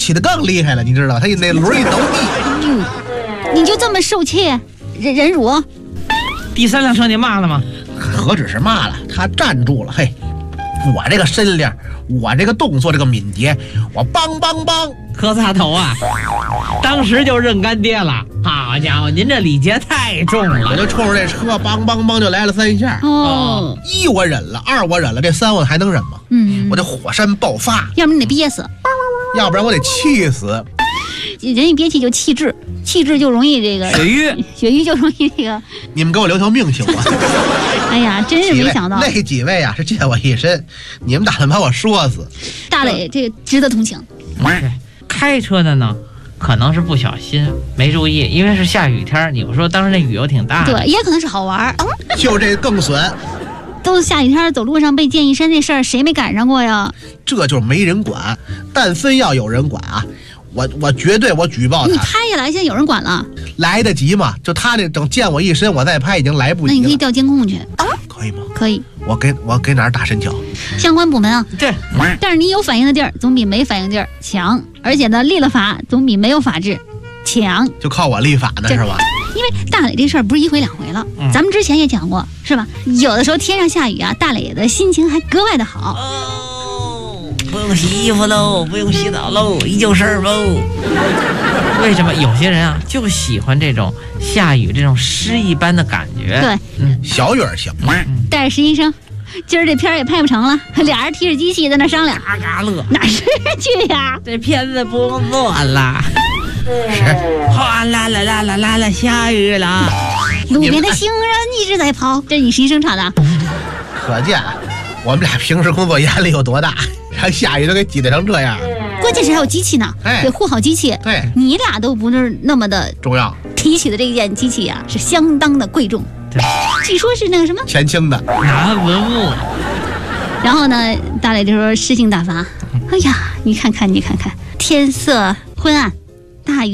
起的更厉害了，你知道？他那轮一抖地， 你就这么受气，忍辱？ 第3辆车你骂了吗？ 何止是骂了，他站住了。嘿，我这个身量，我这个动作，这个敏捷，我梆梆梆磕仨头啊！当时就认干爹了。好家伙，您这礼节太重我了。 就冲着这车梆梆梆就来了3下。 哦， 一我忍了，2我忍了，这3我还能忍吗？我得火山爆发， 要不然你得憋死， 要不然我得气死。 人一憋气就气滞，气滞就容易这个血瘀就容易这个。 你们给我留条命行吗？ 哎呀，真是没想到那几位啊是借我一身，你们打算把我说死。 大磊这个值得同情。 开车的呢，可能是不小心没注意，因为是下雨天，你们说当时那雨又挺大的。 对，也可能是好玩。 就这更损， 都下雨天走路上被溅一身那事儿，谁没赶上过呀？ 这就是没人管。但分要有人管啊，我绝对我举报他。 你拍下来，现在有人管了， 来得及吗？就他这整溅我一身，我再拍已经来不及了。 那你可以调监控去， 可以吗？ 可以。 我给哪儿打申请？ 相关部门啊， 对， 但是你有反应的地儿总比没反应地儿强，而且呢，立了法总比没有法治强。 就靠我立法呢，是吧？ 因为大磊这事儿不是1回2回了，咱们之前也讲过，是吧？有的时候天上下雨啊，大磊的心情还格外的好。 不用洗衣服喽，不用洗澡喽，一就事儿喽。为什么有些人啊就喜欢这种下雨这种诗一般的感觉？ 对， 小雨儿行。 带着实习生，今儿这片儿也拍不成了，俩人提着机器在那商量， 嘎嘎乐。 哪是去呀？ 这片子不用做了。 是， 哗啦啦啦啦啦啦，下雨了。 路边的行人一直在跑，这是你实习生唱的。 可见我们俩平时工作压力有多大，让下雨都给挤得成这样。 关键是还有机器呢，得护好机器。 对， 你俩都不是那么的重要。 提起的这件机器啊，是相当的贵重。 对， 据说是那个什么前清的拿文物。 然后呢，大磊就说诗性大发。哎呀，你看看，天色昏暗，大雨。